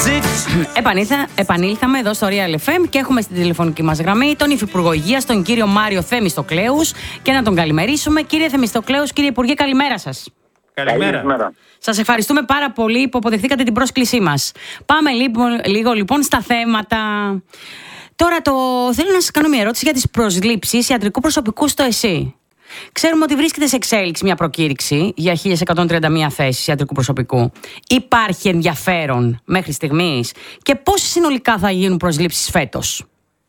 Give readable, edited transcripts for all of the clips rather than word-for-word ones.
Επανήλθαμε εδώ στο Real FM και έχουμε στην τηλεφωνική μας γραμμή τον Υφυπουργό Υγείας, τον κύριο Μάριο Θεμιστοκλέους, και να τον καλημερίσουμε. Κύριε Θεμιστοκλέους, κύριε Υπουργέ, καλημέρα σας. Καλημέρα. Σας ευχαριστούμε πάρα πολύ που αποδεχθήκατε την πρόσκλησή μας. Πάμε λίγο λοιπόν στα θέματα. Τώρα θέλω να σας κάνω μια ερώτηση για τις προσλήψεις ιατρικού προσωπικού στο ΕΣΥ. Ξέρουμε ότι βρίσκεται σε εξέλιξη μια προκήρυξη για 1.131 θέσεις ιατρικού προσωπικού. Υπάρχει ενδιαφέρον μέχρι στιγμής και πόσες συνολικά θα γίνουν προσλήψεις φέτος?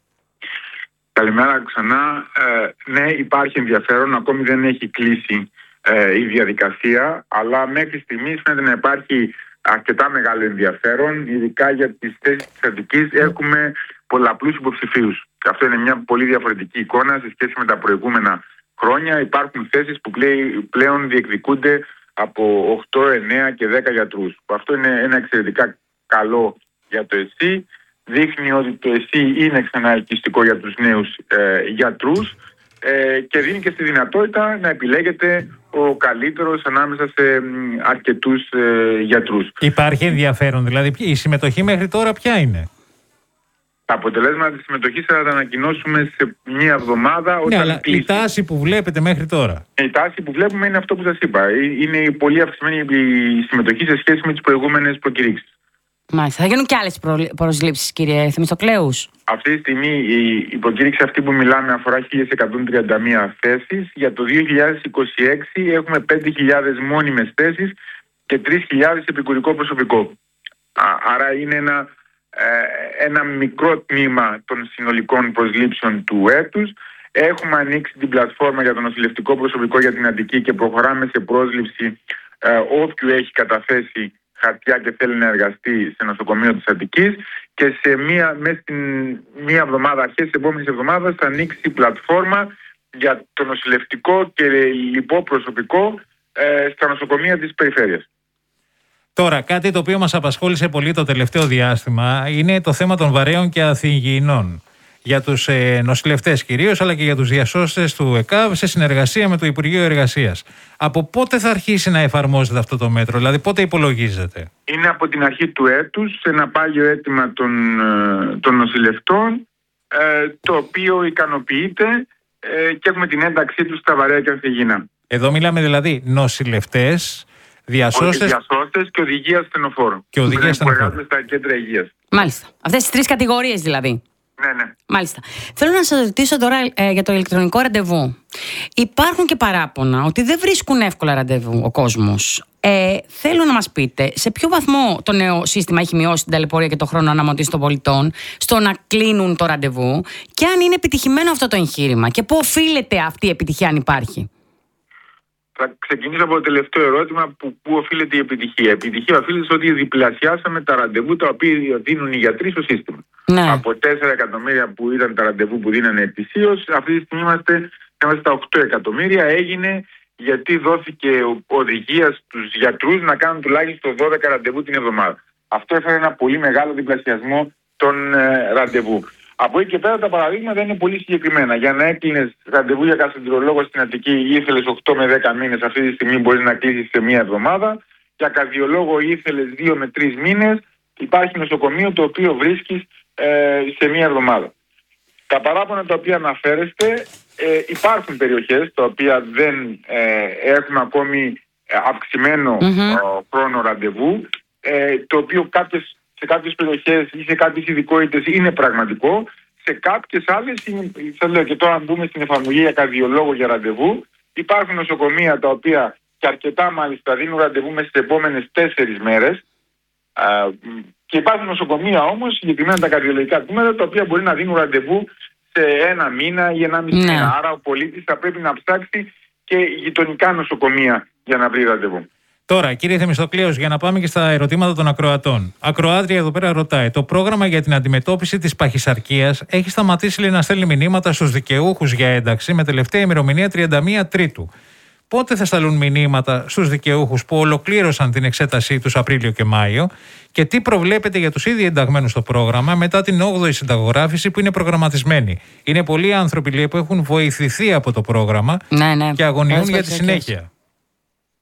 Καλημέρα ξανά. Ναι, υπάρχει ενδιαφέρον. Ακόμη δεν έχει κλείσει η διαδικασία, αλλά μέχρι στιγμής φαίνεται να υπάρχει αρκετά μεγάλο ενδιαφέρον. Ειδικά για τις θέσεις της Αττικής έχουμε πολλαπλούς υποψηφίους. Αυτό είναι μια πολύ διαφορετική εικόνα σε σχέση με τα προηγούμενα χρόνια. Υπάρχουν θέσεις που πλέον διεκδικούνται από 8, 9 και 10 γιατρούς. Αυτό είναι ένα εξαιρετικά καλό για το ΕΣΥ. Δείχνει ότι το ΕΣΥ είναι ξανά ελκυστικό για τους νέους γιατρούς και δίνει και στη δυνατότητα να επιλέγεται ο καλύτερος ανάμεσα σε αρκετούς γιατρούς. Υπάρχει ενδιαφέρον, δηλαδή η συμμετοχή μέχρι τώρα ποια είναι? Τα αποτελέσματα της συμμετοχής θα τα ανακοινώσουμε σε μία εβδομάδα. Ναι, αλλά η τάση που βλέπετε μέχρι τώρα? Η τάση που βλέπουμε είναι αυτό που σας είπα. Είναι πολύ αυξημένη η συμμετοχή σε σχέση με τις προηγούμενες προκηρύξεις. Μάλιστα. Θα γίνουν και άλλες προσλήψεις, κύριε Θεμιστοκλέους? Αυτή τη στιγμή η προκήρυξη αυτή που μιλάμε αφορά 1.131 θέσεις. Για το 2026 έχουμε 5.000 μόνιμες θέσεις και 3.000 επικουρικό προσωπικό. Άρα είναι ένα μικρό τμήμα των συνολικών προσλήψεων του έτους. Έχουμε ανοίξει την πλατφόρμα για το νοσηλευτικό προσωπικό για την Αττική και προχωράμε σε πρόσληψη όποιου έχει καταθέσει χαρτιά και θέλει να εργαστεί σε νοσοκομείο της Αττικής, και μέσα στην μία εβδομάδα, αρχές της επόμενης εβδομάδας, θα ανοίξει η πλατφόρμα για το νοσηλευτικό και λοιπό προσωπικό στα νοσοκομεία της περιφέρειας. Τώρα, κάτι το οποίο μας απασχόλησε πολύ το τελευταίο διάστημα είναι το θέμα των βαρέων και αθυγιεινών. Για τους νοσηλευτές κυρίως, αλλά και για τους διασώστες του ΕΚΑΒ, σε συνεργασία με το Υπουργείο Εργασίας. Από πότε θα αρχίσει να εφαρμόζεται αυτό το μέτρο, δηλαδή πότε υπολογίζεται? Είναι από την αρχή του έτους, σε ένα πάγιο αίτημα των νοσηλευτών, το οποίο ικανοποιείται και έχουμε την ένταξή τους στα βαρέα και αθυγιεινά. Εδώ μιλάμε δηλαδή νοσηλευτές, διασώστες και οδηγία ασθενοφόρων. Και οδηγία ασθενοφόρων. Που εργάζονται στα κέντρα υγείας. Μάλιστα. Αυτές τις τρεις κατηγορίες δηλαδή. Ναι. Μάλιστα. Θέλω να σας ρωτήσω τώρα για το ηλεκτρονικό ραντεβού. Υπάρχουν και παράπονα ότι δεν βρίσκουν εύκολα ραντεβού ο κόσμος. Θέλω να μας πείτε σε ποιο βαθμό το νέο σύστημα έχει μειώσει την ταλαιπωρία και το χρόνο αναμονής των πολιτών στο να κλείνουν το ραντεβού, και αν είναι επιτυχημένο αυτό το εγχείρημα και πού οφείλεται αυτή η επιτυχία, αν υπάρχει? Θα ξεκινήσω από το τελευταίο ερώτημα, πού οφείλεται η επιτυχία. Η επιτυχία οφείλεται στο ότι διπλασιάσαμε τα ραντεβού τα οποία δίνουν οι γιατροί στο σύστημα. Ναι. Από 4 εκατομμύρια που ήταν τα ραντεβού που δίνανε ετησίως, αυτή τη στιγμή είμαστε στα 8 εκατομμύρια. Έγινε γιατί δόθηκε οδηγία στους γιατρούς να κάνουν τουλάχιστον 12 ραντεβού την εβδομάδα. Αυτό έφερε ένα πολύ μεγάλο διπλασιασμό των ραντεβού. Από εκεί και πέρα τα παραδείγματα είναι πολύ συγκεκριμένα. Για να έκλεινες ραντεβού για γαστρεντερολόγο στην Αττική ήθελες 8 με 10 μήνες, αυτή τη στιγμή μπορείς να κλείσεις σε μία εβδομάδα. Για καρδιολόγο ήθελες 2 με 3 μήνες, υπάρχει νοσοκομείο το οποίο βρίσκεις σε μία εβδομάδα. Τα παράπονα τα οποία αναφέρεστε, υπάρχουν περιοχές τα οποία δεν έχουν ακόμη αυξημένο χρόνο ραντεβού, το οποίο σε κάποιες περιοχές ή σε κάποιες ειδικότητες είναι πραγματικό. Σε κάποιες άλλες, σας λέω, και τώρα αν μπούμε στην εφαρμογή για καρδιολόγο για ραντεβού, υπάρχουν νοσοκομεία τα οποία και αρκετά μάλιστα δίνουν ραντεβού μέσα στις επόμενες 4 μέρες, και υπάρχουν νοσοκομεία όμως, συγκεκριμένα τα καρδιολογικά τμήματα, τα οποία μπορεί να δίνουν ραντεβού σε 1 μήνα ή 1,5 μήνα. Άρα ο πολίτης θα πρέπει να ψάξει και γειτονικά νοσοκομεία για να βρει ραντεβού. Τώρα, κύριε Θεμιστοκλέους, για να πάμε και στα ερωτήματα των ακροατών. Ακροάτρια εδώ πέρα ρωτάει: το πρόγραμμα για την αντιμετώπιση της παχυσαρκίας έχει σταματήσει, λέει, να στέλνει μηνύματα στους δικαιούχους για ένταξη με τελευταία ημερομηνία 31 Τρίτου. Πότε θα σταλούν μηνύματα στους δικαιούχους που ολοκλήρωσαν την εξέτασή τους Απρίλιο και Μάιο, και τι προβλέπετε για τους ήδη ενταγμένους στο πρόγραμμα μετά την 8η συνταγογράφηση που είναι προγραμματισμένη? Είναι πολλοί άνθρωποι, λέει, που έχουν βοηθηθεί από το πρόγραμμα και αγωνιούν για τη συνέχεια.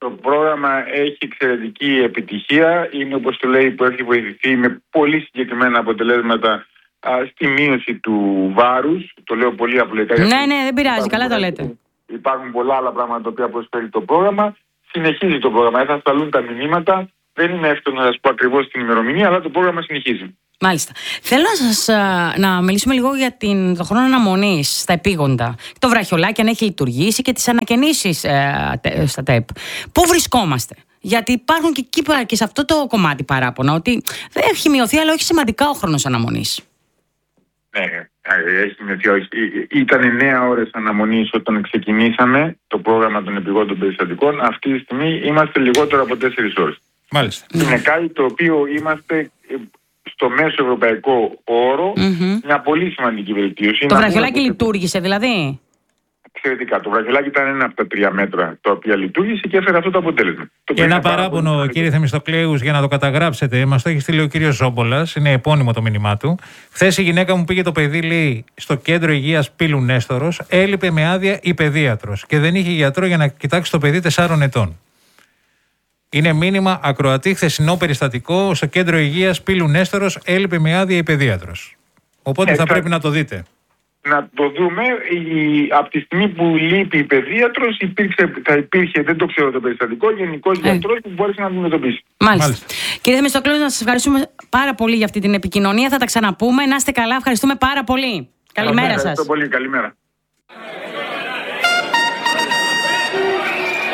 Το πρόγραμμα έχει εξαιρετική επιτυχία. Είναι, όπως το λέει, που έχει βοηθηθεί με πολύ συγκεκριμένα αποτελέσματα στη μείωση του βάρους. Το λέω πολύ απλοϊκά. Ναι, δεν πειράζει, καλά το λέτε. Υπάρχουν πολλά άλλα πράγματα τα οποία προσφέρει το πρόγραμμα. Συνεχίζει το πρόγραμμα, θα σταλούν τα μηνύματα. Δεν είναι εύκολο να σας πω ακριβώς την ημερομηνία, αλλά το πρόγραμμα συνεχίζει. Μάλιστα. Θέλω να μιλήσουμε λίγο για το χρόνο αναμονής στα επίγοντα. Το βραχιολάκι, αν έχει λειτουργήσει, και τις ανακαινήσεις στα ΤΕΠ. Πού βρισκόμαστε? Γιατί υπάρχουν και εκεί και σε αυτό το κομμάτι παράπονα, ότι δεν έχει μειωθεί, αλλά όχι σημαντικά ο χρόνος αναμονής. Ναι, έχει μειωθεί. Ήταν 9 ώρες αναμονής όταν ξεκινήσαμε το πρόγραμμα των επιγόντων περιστατικών. Αυτή τη στιγμή είμαστε λιγότερο από 4 ώρες. Μάλιστα. Είναι κάτι το οποίο είμαστε στο μέσο ευρωπαϊκό όρο, μια πολύ σημαντική βελτίωση. Το βραχιολάκι λειτουργήσε δηλαδή? Εξαιρετικά. Το βραχιολάκι ήταν ένα από τα 3 μέτρα τα οποία λειτουργήσε και έφερε αυτό το αποτέλεσμα. Και ένα παράπονο, κύριε Θεμιστοκλέους, για να το καταγράψετε, μας το έχει στείλει ο κύριος Ζόμπολας, είναι επώνυμο το μήνυμά του. Χθες η γυναίκα μου πήγε το παιδί, λέει, στο κέντρο υγείας Πύλου Νέστορος, έλειπε με άδεια η παιδίατρος και δεν είχε γιατρό για να κοιτάξει το παιδί 4 ετών. Είναι μήνυμα ακροατή, χθεσινό περιστατικό στο κέντρο υγείας Πύλου Νέστορος, έλειπε με άδεια η παιδίατρος. Οπότε θα πρέπει να το δείτε. Να το δούμε. Από τη στιγμή που λείπει η παιδίατρος, θα υπήρχε, δεν το ξέρω το περιστατικό, γενικός γιατρός που μπόρεσε να αντιμετωπίσει. Μάλιστα. Κύριε Θεμιστοκλέου, να σας ευχαριστούμε πάρα πολύ για αυτή την επικοινωνία. Θα τα ξαναπούμε. Να είστε καλά. Ευχαριστούμε πάρα πολύ. Καλημέρα σας. Ευχαριστώ πολύ. Καλημέρα.